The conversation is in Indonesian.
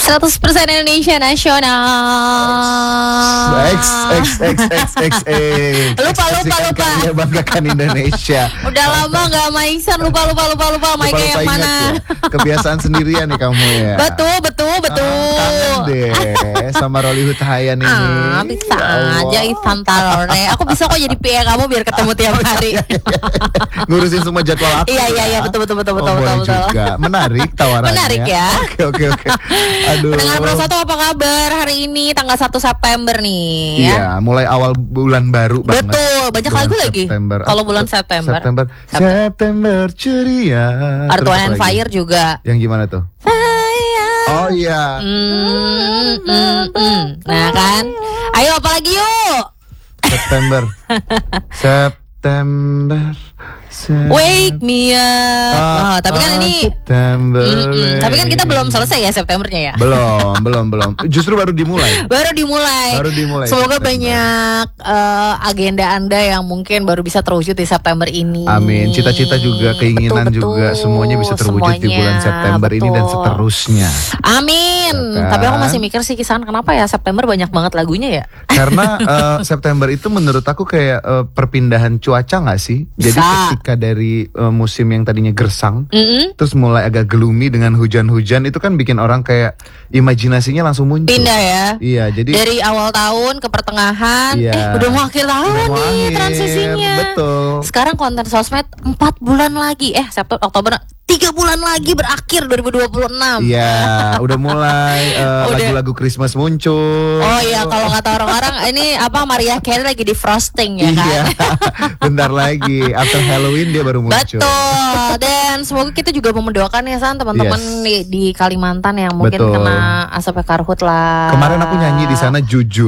100% Indonesia Nasional. Lupa. Ya, banggakan Indonesia. Udah lama nggak main Iksan, lupa. Maika yang mana? Ya. Kebiasaan sendirian nih kamu ya. Betul. Kangen deh sama Rolly Hutahayan ini. Bisa aja Iksan Tarore. Aku bisa kok jadi PA kamu biar ketemu tiap hari. Ngurusin semua jadwal aku. Iya, betul. Boleh juga. Menarik tawarannya. Menarik ya. Oke. Aduh. Pendengar Pro 1 apa kabar hari ini tanggal 1 September nih? Iya, mulai awal bulan baru banget. Betul, banyak bulan lagu lagi. Kalau bulan September ceria. Earth, Wind and Fire juga. Yang gimana tuh? Oh iya. Nah kan, ayo apa lagi yuk? September. Wake me up. Tapi kan ini September. Tapi kan kita belum selesai ya Septembernya ya. Belum. Justru baru dimulai. Semoga banyak agenda Anda yang mungkin baru bisa terwujud di September ini. Amin. Cita-cita juga, keinginan juga, semuanya bisa terwujud di bulan September ini dan seterusnya. Amin. Ya kan? Tapi aku masih mikir sih Kisan, kenapa ya September banyak banget lagunya ya? Karena September itu menurut aku kayak perpindahan cuaca nggak sih? Jadi ketika dari musim yang tadinya gersang, terus mulai agak gloomy dengan hujan-hujan, itu kan bikin orang kayak imajinasinya langsung muncul. Pindah ya. Iya, jadi dari awal tahun ke pertengahan, udah mau akhir tahun nih transisinya. Betul. Sekarang konten sosmed 4 bulan lagi, September, Oktober, 3 bulan lagi berakhir 2026. Iya, udah mulai lagu-lagu Christmas muncul. Oh iya, kalau kata orang-orang ini Mariah Carey lagi di frosting ya kan. Iya, bentar lagi after Halloween dia baru muncul. Betul. Dan semoga kita juga mendoakan ya San teman-teman di Kalimantan yang mungkin kena asap karhut lah. Kemarin aku nyanyi di sana jujur.